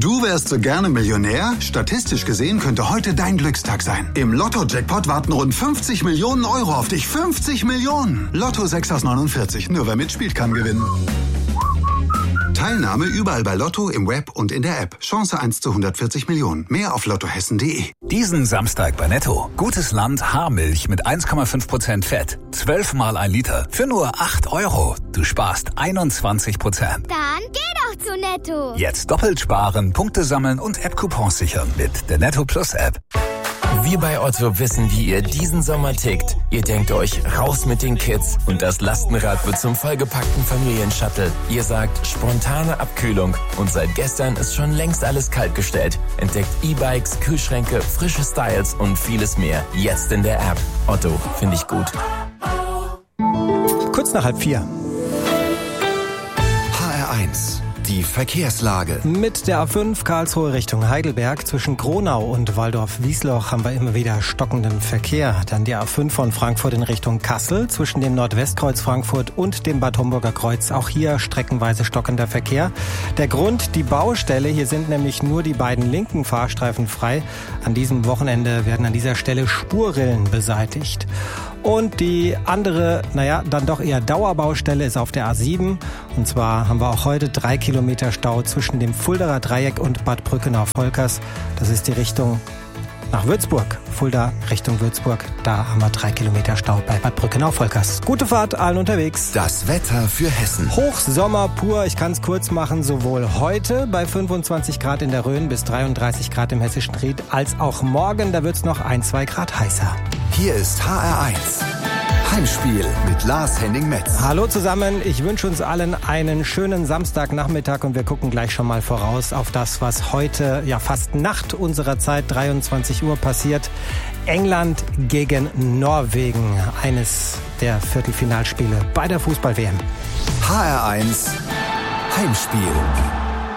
Du wärst so gerne Millionär? Statistisch gesehen könnte heute dein Glückstag sein. Im Lotto-Jackpot warten rund 50 Millionen Euro auf dich. 50 Millionen! Lotto 6 aus 49. Nur wer mitspielt, kann gewinnen. Teilnahme überall bei Lotto, im Web und in der App. Chance 1 zu 140 Millionen. Mehr auf lottohessen.de. Diesen Samstag bei Netto. Gutes Land Haarmilch mit 1,5% Fett. 12 mal 1 Liter. Für nur 8 €. Du sparst 21%. Dann geh doch zu Netto. Jetzt doppelt sparen, Punkte sammeln und App-Coupons sichern mit der Netto Plus App. Wir bei Otto wissen, wie ihr diesen Sommer tickt. Ihr denkt euch, raus mit den Kids und das Lastenrad wird zum vollgepackten Familienshuttle. Ihr sagt, spontane Abkühlung und seit gestern ist schon längst alles kaltgestellt. Entdeckt E-Bikes, Kühlschränke, frische Styles und vieles mehr. Jetzt in der App. Otto, finde ich gut. Kurz nach 3:30. HR1. Die Verkehrslage. Mit der A5 Karlsruhe Richtung Heidelberg zwischen Gronau und Waldorf-Wiesloch haben wir immer wieder stockenden Verkehr. Dann die A5 von Frankfurt in Richtung Kassel zwischen dem Nordwestkreuz Frankfurt und dem Bad Homburger Kreuz. Auch hier streckenweise stockender Verkehr. Der Grund, die Baustelle. Hier sind nämlich nur die beiden linken Fahrstreifen frei. An diesem Wochenende werden an dieser Stelle Spurrillen beseitigt. Und die andere, dann doch eher Dauerbaustelle ist auf der A7. Und zwar haben wir auch heute 3 Kilometer Stau zwischen dem Fuldaer Dreieck und Bad Brückenau-Volkers. Das ist die Richtung nach Würzburg. Fulda Richtung Würzburg. Da haben wir 3 Kilometer Stau bei Bad Brückenau-Volkers. Gute Fahrt allen unterwegs. Das Wetter für Hessen. Hochsommer pur, ich kann es kurz machen, sowohl heute bei 25 Grad in der Rhön bis 33 Grad im Hessischen Ried, als auch morgen, da wird es noch 1-2 Grad heißer. Hier ist HR1. Heimspiel mit Lars-Henning-Metz. Hallo zusammen, ich wünsche uns allen einen schönen Samstagnachmittag und wir gucken gleich schon mal voraus auf das, was heute, fast Nacht unserer Zeit, 23 Uhr passiert. England gegen Norwegen, eines der Viertelfinalspiele bei der Fußball-WM. HR1 Heimspiel.